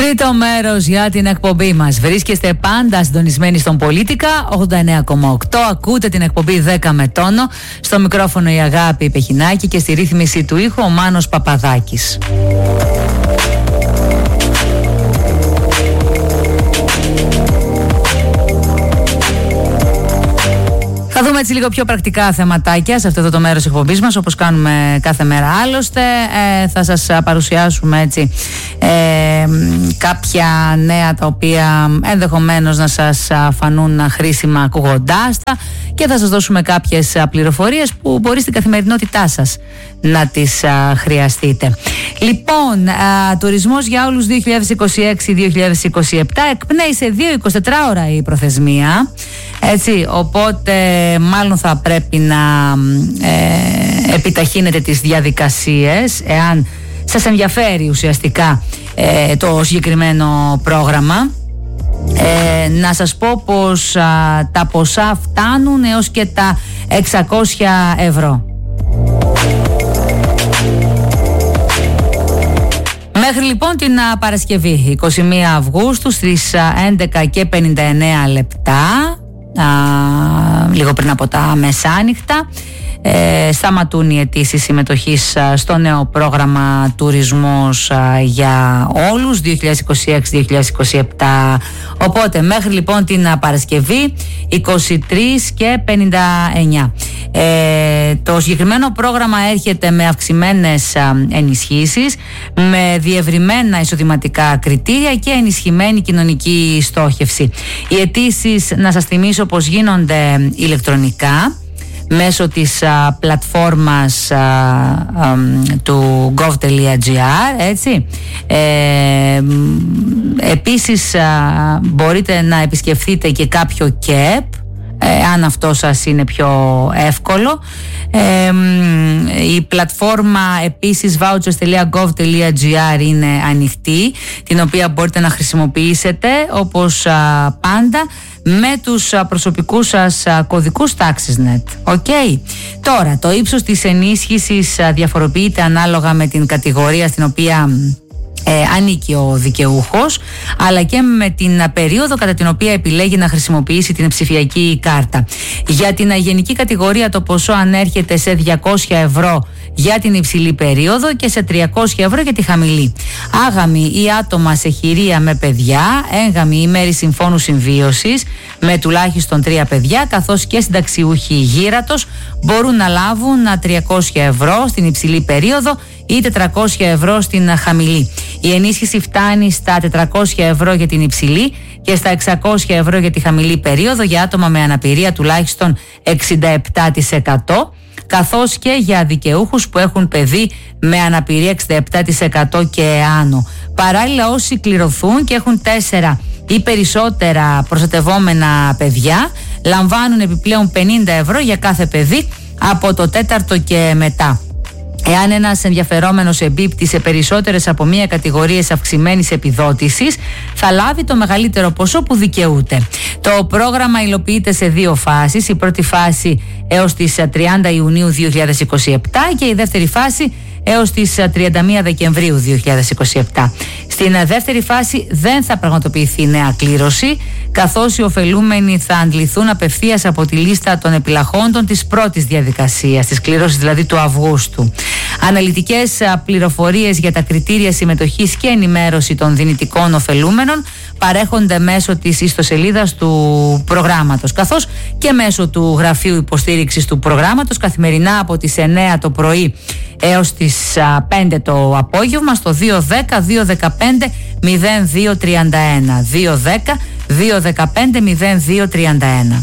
Τρίτο μέρος για την εκπομπή μας. Βρίσκεστε πάντα συντονισμένοι στον Πολίτικα 89,8. Ακούτε την εκπομπή 10 με τόνο. Στο μικρόφωνο η Αγάπη Πεχινάκη και στη ρύθμιση του ήχου ο Μάνος Παπαδάκης. Θα δούμε έτσι λίγο πιο πρακτικά θεματάκια σε αυτό εδώ το μέρος της εκπομπής μας, όπως κάνουμε κάθε μέρα άλλωστε. Θα σας παρουσιάσουμε έτσι κάποια νέα τα οποία ενδεχομένως να σας φανούν χρήσιμα ακούγοντάς τα και θα σας δώσουμε κάποιες πληροφορίες που μπορεί στην καθημερινότητά σας να τις χρειαστείτε. Λοιπόν, τουρισμός για όλους 2026-2027 εκπνέει σε 2-24 ώρα η προθεσμία, έτσι, οπότε μάλλον θα πρέπει να επιταχύνετε τις διαδικασίες εάν σας ενδιαφέρει ουσιαστικά το συγκεκριμένο πρόγραμμα. Να σας πω πως τα ποσά φτάνουν έως και τα 600 ευρώ. Μέχρι λοιπόν την Παρασκευή 21 Αυγούστου στις 11:59 λεπτά, λίγο πριν από τα μεσάνυχτα, σταματούν οι αιτήσεις συμμετοχής στο νέο πρόγραμμα τουρισμός για όλους 2026-2027. Οπότε μέχρι λοιπόν την Παρασκευή 23:59. Το συγκεκριμένο πρόγραμμα έρχεται με αυξημένες ενισχύσεις, με διευρυμένα εισοδηματικά κριτήρια και ενισχυμένη κοινωνική στόχευση. Οι αιτήσεις, να σας θυμίσω πως γίνονται ηλεκτρονικά μέσω της πλατφόρμας του gov.gr, έτσι. Επίσης μπορείτε να επισκεφθείτε και κάποιο ΚΕΠ αν αυτό σας είναι πιο εύκολο. Η πλατφόρμα επίσης vouchers.gov.gr είναι ανοιχτή, την οποία μπορείτε να χρησιμοποιήσετε όπως πάντα με τους προσωπικούς σας κωδικούς TaxisNet. Okay. Τώρα, το ύψος της ενίσχυσης διαφοροποιείται ανάλογα με την κατηγορία στην οποία ανήκει ο δικαιούχος, αλλά και με την περίοδο κατά την οποία επιλέγει να χρησιμοποιήσει την ψηφιακή κάρτα. Για την γενική κατηγορία το ποσό ανέρχεται σε 200 ευρώ για την υψηλή περίοδο και σε 300 ευρώ για τη χαμηλή. Άγαμοι ή άτομα σε χειρία με παιδιά, έγγαμοι ή μέρη συμφώνου συμβίωσης με τουλάχιστον 3 παιδιά, καθώς και συνταξιούχοι γύρατος μπορούν να λάβουν 300 ευρώ στην υψηλή περίοδο ή 400 ευρώ στην χαμηλή. Η ενίσχυση φτάνει στα 400 ευρώ για την υψηλή και στα 600 ευρώ για τη χαμηλή περίοδο για άτομα με αναπηρία τουλάχιστον 67%, καθώς και για δικαιούχους που έχουν παιδί με αναπηρία 67% και άνω. Παράλληλα, όσοι κληρωθούν και έχουν 4 ή περισσότερα προστατευόμενα παιδιά λαμβάνουν επιπλέον 50 ευρώ για κάθε παιδί από το 4ο και μετά. Εάν ένας ενδιαφερόμενος εμπίπτει σε περισσότερες από μία κατηγορίες αυξημένης επιδότησης, θα λάβει το μεγαλύτερο ποσό που δικαιούται. Το πρόγραμμα υλοποιείται σε 2 φάσεις. Η πρώτη φάση έως τις 30 Ιουνίου 2027 και η δεύτερη φάση έως τις 31 Δεκεμβρίου 2027. Στην δεύτερη φάση δεν θα πραγματοποιηθεί νέα κλήρωση, καθώς οι ωφελούμενοι θα αντληθούν απευθείας από τη λίστα των επιλαχόντων της πρώτης διαδικασίας, της κλήρωσης δηλαδή του Αυγούστου. Αναλυτικές πληροφορίες για τα κριτήρια συμμετοχής και ενημέρωση των δυνητικών ωφελούμενων παρέχονται μέσω της ιστοσελίδας του προγράμματος, καθώς και μέσω του γραφείου υποστήριξης του προγράμματος καθημερινά από τις 9 το πρωί έως τις 5 το απόγευμα στο 210-215-0231. 210-215-0231.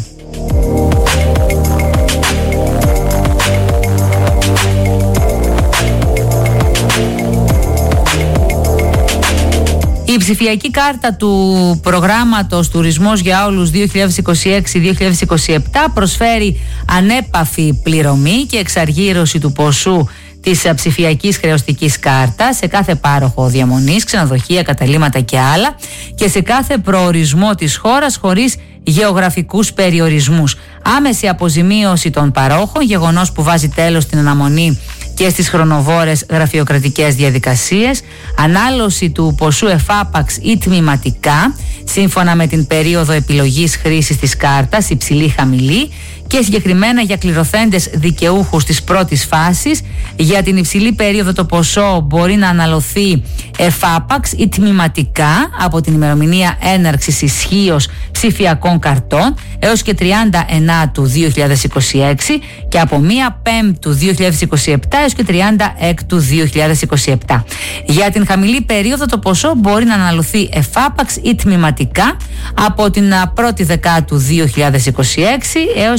Η ψηφιακή κάρτα του προγράμματος Τουρισμός για όλους 2026-2027 προσφέρει ανέπαφη πληρωμή και εξαργύρωση του ποσού της ψηφιακής χρεωστικής κάρτας σε κάθε πάροχο διαμονής, ξενοδοχεία, καταλύματα και άλλα και σε κάθε προορισμό της χώρας χωρίς γεωγραφικούς περιορισμούς. Άμεση αποζημίωση των παρόχων, γεγονός που βάζει τέλος στην αναμονή και στις χρονοβόρες γραφειοκρατικές διαδικασίες, ανάλωση του ποσού εφάπαξ ή τμηματικά σύμφωνα με την περίοδο επιλογής χρήσης της κάρτας, υψηλή-χαμηλή, και συγκεκριμένα για κληρωθέντες δικαιούχους της πρώτης φάσης. Για την υψηλή περίοδο το ποσό μπορεί να αναλωθεί εφάπαξ ή τμηματικά από την ημερομηνία έναρξης ισχύως ψηφιακών καρτών έως και 30 του 2026 και από 1 Πέμπτου 2027 έως και 30 του 2027. Για την χαμηλή περίοδο το ποσό μπορεί να αναλωθεί εφάπαξ ή τμηματικά από την 1η Δεκάτου 2026 έως